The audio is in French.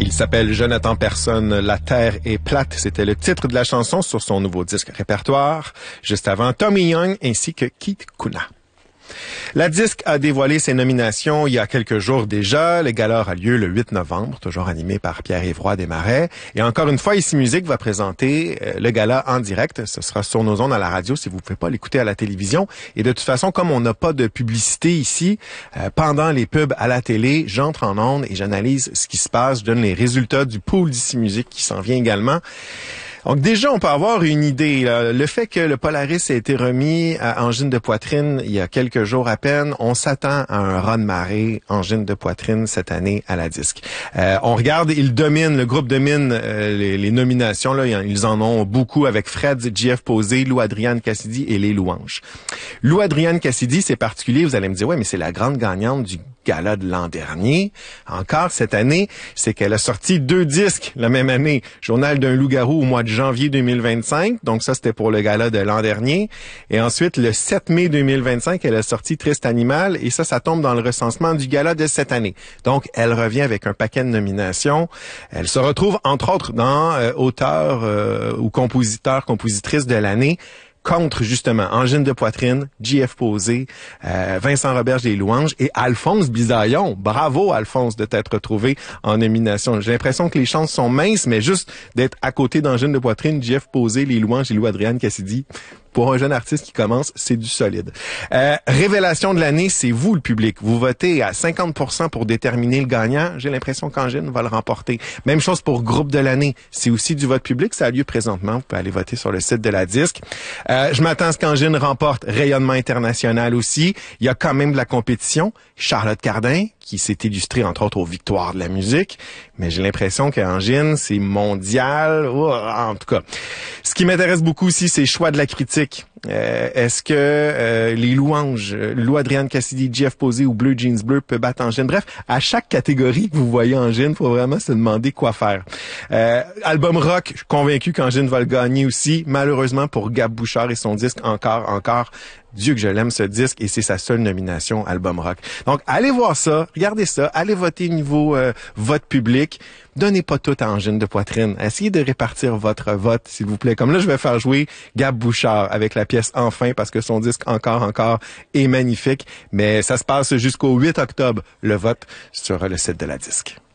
Il s'appelle Jonathan Personne, La Terre est plate. C'était le titre de la chanson sur son nouveau disque répertoire. Juste avant, Tommy Young ainsi que Keith Kuna. La Disque a dévoilé ses nominations il y a quelques jours déjà. Le gala a lieu le 8 novembre, toujours animé par Pierre-Yves Roy Desmarais. Et encore une fois, Ici Musique va présenter le gala en direct. Ce sera sur nos ondes à la radio si vous ne pouvez pas l'écouter à la télévision. Et de toute façon, comme on n'a pas de publicité ici, pendant les pubs à la télé, j'entre en ondes et j'analyse ce qui se passe. Je donne les résultats du pool d'Ici Musique qui s'en vient également. Donc déjà, on peut avoir une idée. Là. Le fait que le Polaris a été remis à angine de poitrine il y a quelques jours à peine, on s'attend à un raz-de-marée angine de poitrine cette année à la Disque. On regarde, le groupe domine les nominations. Là, ils en ont beaucoup avec Fred, JF Posé, Lou-Adrienne Cassidy et Les Louanges. Lou-Adrienne Cassidy, c'est particulier. Vous allez me dire, ouais, mais c'est la grande gagnante du gala de l'an dernier. Encore cette année, c'est qu'elle a sorti 2 disques la même année. Journal d'un loup-garou au mois de janvier 2025. Donc ça, c'était pour le gala de l'an dernier. Et ensuite, le 7 mai 2025, elle a sorti Triste Animal. Et ça tombe dans le recensement du gala de cette année. Donc, elle revient avec un paquet de nominations. Elle se retrouve, entre autres, dans auteur ou compositrice de l'année. Contre, justement, Angine de poitrine, JF Posé, Vincent Roberge des Louanges et Alphonse Bisaillon. Bravo, Alphonse, de t'être retrouvé en nomination. J'ai l'impression que les chances sont minces, mais juste d'être à côté d'Angine de poitrine, JF Posé, Les Louanges et Lou-Adrienne Cassidy. Pour un jeune artiste qui commence, c'est du solide. Révélation de l'année, c'est vous, le public. Vous votez à 50% pour déterminer le gagnant. J'ai l'impression qu'Angine va le remporter. Même chose pour groupe de l'année. C'est aussi du vote public. Ça a lieu présentement. Vous pouvez aller voter sur le site de la Disque. Je m'attends à ce qu'Angine remporte rayonnement international aussi. Il y a quand même de la compétition. Charlotte Cardin, qui s'est illustrée, entre autres, aux victoires de la musique. Mais j'ai l'impression qu'Angine, c'est mondial. En tout cas, ce qui m'intéresse beaucoup aussi, c'est le choix de la critique. Est-ce que les Louanges, Lou-Adrienne Cassidy, JF Posé ou Bleu Jeans Bleu peut battre Angine? Bref, à chaque catégorie que vous voyez Angine, faut vraiment se demander quoi faire. Album rock, je suis convaincu qu'Angine va le gagner aussi. Malheureusement pour Gab Bouchard et son disque encore. Dieu que je l'aime ce disque et c'est sa seule nomination album rock. Donc allez voir ça, regardez ça, allez voter niveau vote public. Donnez pas tout à Angine de poitrine. Essayez de répartir votre vote, s'il vous plaît. Comme là, je vais faire jouer Gab Bouchard avec la pièce Enfin parce que son disque encore est magnifique. Mais ça se passe jusqu'au 8 octobre, le vote sur le site de la Disque.